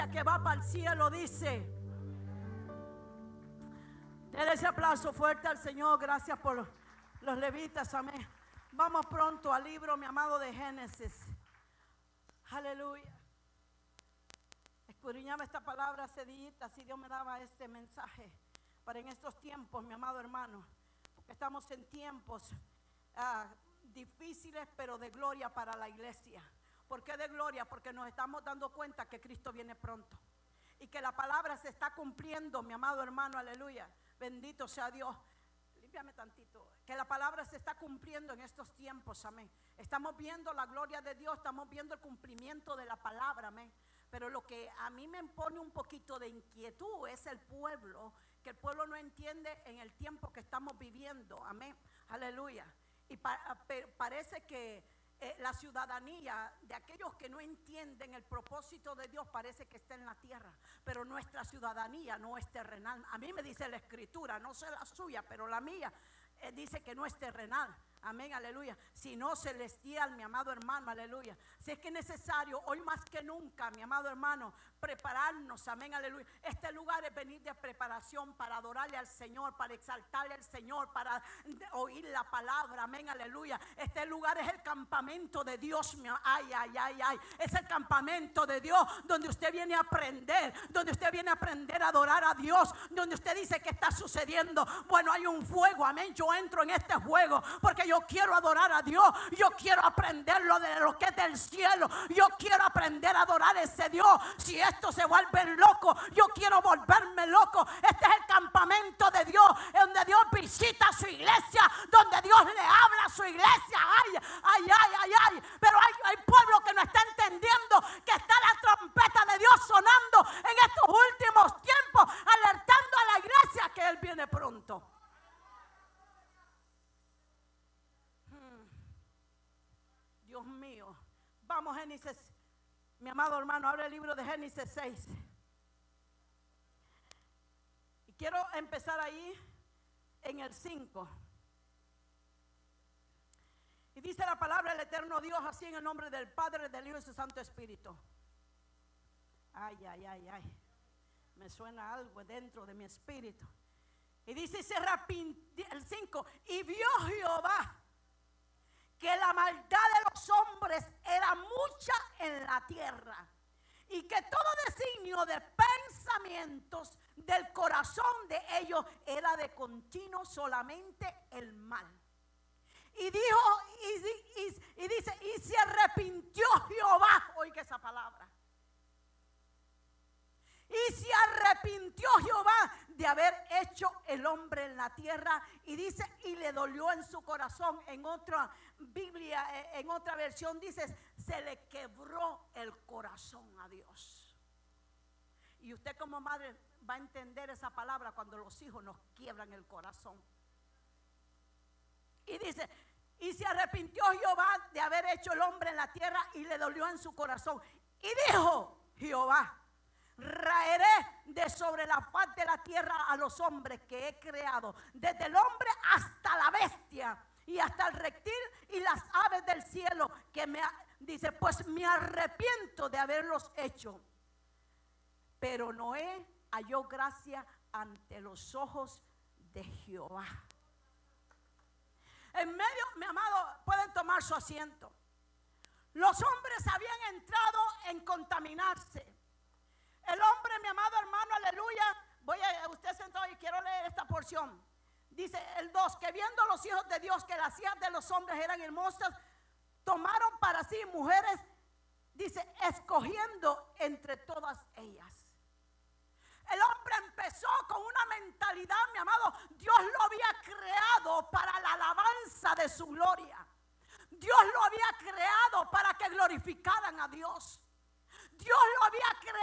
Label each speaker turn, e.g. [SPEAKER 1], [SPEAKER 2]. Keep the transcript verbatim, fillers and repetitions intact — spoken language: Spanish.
[SPEAKER 1] que va para el cielo, dice. Denle ese aplauso fuerte al Señor. Gracias por los, los levitas, amén. Vamos pronto al libro, mi amado, de Génesis. Aleluya. Escudriñaba esta palabra hace días, así Dios me daba este mensaje para en estos tiempos, mi amado hermano, porque estamos en tiempos uh, difíciles, pero de gloria para la iglesia. ¿Por qué de gloria? Porque nos estamos dando cuenta que Cristo viene pronto y que la palabra se está cumpliendo, mi amado hermano, aleluya. Bendito sea Dios. Límpiame tantito. Que la palabra se está cumpliendo en estos tiempos, amén. Estamos viendo la gloria de Dios, estamos viendo el cumplimiento de la palabra, amén. Pero lo que a mí me pone un poquito de inquietud es el pueblo, que el pueblo no entiende en el tiempo que estamos viviendo, amén, aleluya. Y pa parece que eh, la ciudadanía de aquellos que no entienden el propósito de Dios parece que está en la tierra, pero nuestra ciudadanía no es terrenal. A mí me dice la escritura, no sé la suya, pero la mía eh, dice que no es terrenal. Amén, aleluya, sino celestial, mi amado hermano, aleluya. Si es que es necesario, hoy más que nunca, mi amado hermano, prepararnos, amén, aleluya. Este lugar es venir de preparación para adorarle al Señor, para exaltarle al Señor, para oír la palabra, amén, aleluya. Este lugar es el campamento de Dios, ay, ay, ay, ay. Es el campamento de Dios donde usted viene a aprender, donde usted viene a aprender a adorar a Dios, donde usted dice que está sucediendo. Bueno, hay un fuego, amén. Yo entro en este fuego porque yo Yo quiero adorar a Dios. Yo quiero aprender lo de lo que es del cielo. Yo quiero aprender a adorar a ese Dios. Si esto se vuelve loco, yo quiero volverme loco. Este es el campamento de Dios, donde Dios visita a su iglesia, donde Dios le habla a su iglesia. Ay, ay, ay, ay, ay. Pero hay, hay pueblo que no está entendiendo que está la trompeta de Dios sonando en estos últimos tiempos, alertando a la iglesia que Él viene pronto. Dios mío, vamos Génesis, mi amado hermano, abre el libro de Génesis seis. Y quiero empezar ahí en el cinco. Y dice la palabra del eterno Dios así en el nombre del Padre, del Hijo y su Santo Espíritu. Ay, ay, ay, ay. Me suena algo dentro de mi espíritu. Y dice, se arrepintió, el cinco, y vio Jehová que la maldad de los hombres era mucha en la tierra, y que todo designio de pensamientos del corazón de ellos era de continuo solamente el mal. Y dijo, y, y, y dice, y se arrepintió Jehová, oiga esa palabra. Y se arrepintió Jehová de haber hecho el hombre en la tierra. Y dice, y le dolió en su corazón. En otra Biblia, en otra versión dice, se le quebró el corazón a Dios. Y usted como madre va a entender esa palabra cuando los hijos nos quiebran el corazón. Y dice, y se arrepintió Jehová de haber hecho el hombre en la tierra, y le dolió en su corazón. Y dijo Jehová, raeré de sobre la faz de la tierra a los hombres que he creado, desde el hombre hasta la bestia y hasta el reptil y las aves del cielo, que me dice, pues me arrepiento de haberlos hecho. Pero Noé halló gracia ante los ojos de Jehová. En medio, mi amado, pueden tomar su asiento. Los hombres habían entrado en contaminarse. El hombre, mi amado hermano, aleluya. Voy a usted sentado y quiero leer esta porción. Dice el dos, que viendo los hijos de Dios que las hijas de los hombres eran hermosas, tomaron para sí mujeres, dice, escogiendo entre todas ellas. El hombre empezó con una mentalidad, mi amado, Dios lo había creado para la alabanza de su gloria. Dios lo había creado para que glorificaran a Dios. Dios lo había creado